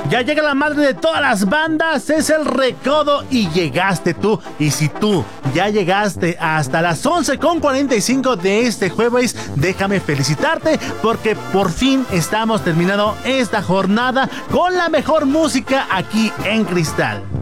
Ya llega la madre de todas las bandas, es el Recodo y llegaste tú. Y si tú ya llegaste hasta las 11:45 de este jueves, déjame felicitarte porque por fin estamos terminando esta jornada con la mejor música aquí en Cristal.